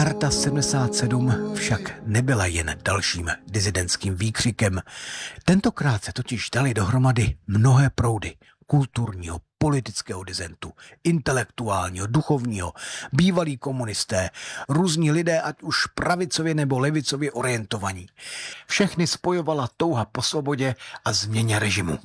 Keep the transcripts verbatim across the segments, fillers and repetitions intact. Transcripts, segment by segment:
Charta sedmdesát sedm však nebyla jen dalším disidentským výkřikem. Tentokrát se totiž dali dohromady mnohé proudy kulturního, politického disentu, intelektuálního, duchovního, bývalí komunisté, různí lidé, ať už pravicově nebo levicově orientovaní. Všechny spojovala touha po svobodě a změně režimu.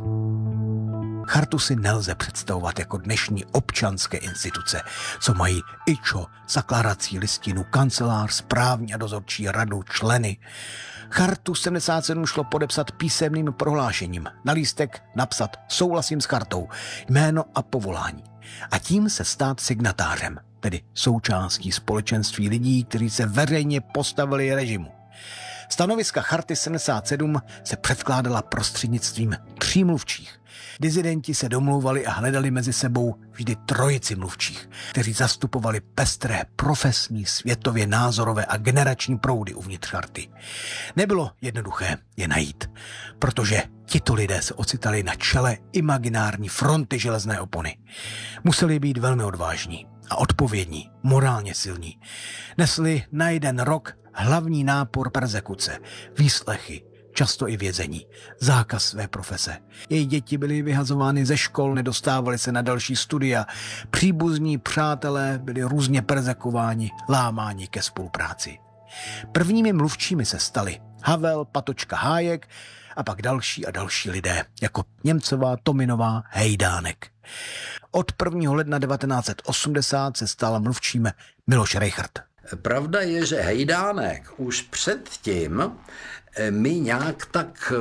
Chartu si nelze představovat jako dnešní občanské instituce, co mají ičo, zakládací listinu, kancelář, správní a dozorčí radu, členy. Chartu sedmdesát sedm šlo podepsat písemným prohlášením, na lístek napsat souhlasím s chartou, jméno a povolání. A tím se stát signatářem, tedy součástí společenství lidí, kteří se veřejně postavili režimu. Stanoviska Charty sedmdesát sedm se předkládala prostřednictvím tří mluvčích. Dizidenti se domlouvali a hledali mezi sebou vždy trojici mluvčích, kteří zastupovali pestré profesní, světově názorové a generační proudy uvnitř charty. Nebylo jednoduché je najít, protože tito lidé se ocitali na čele imaginární fronty železné opony. Museli být velmi odvážní a odpovědní, morálně silní. Nesli na jeden rok hlavní nápor perzekuce, výslechy, často i vězení, zákaz své profese. Její děti byly vyhazovány ze škol, nedostávaly se na další studia, příbuzní přátelé byli různě perzekováni, lámáni ke spolupráci. Prvními mluvčími se stali Havel, Patočka, Hájek a pak další a další lidé, jako Němcová, Tominová, Hejdánek. Od prvního ledna devatenáct set osmdesát se stal mluvčím Miloš Rejchrt. Pravda je, že Hejdánek už předtím mi nějak tak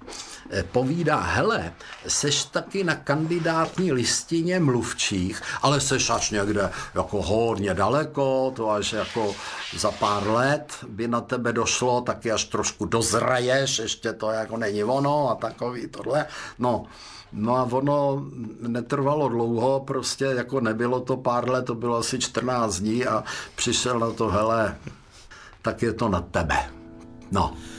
povídá, hele, seš taky na kandidátní listině mluvčích, ale seš až někde jako hodně daleko, to až jako za pár let by na tebe došlo, taky až trošku dozraješ, ještě to jako není ono a takový tohle, no. No a ono netrvalo dlouho, prostě jako nebylo to pár let, to bylo asi čtrnáct dní a přišel na to, hele, tak je to na tebe. No.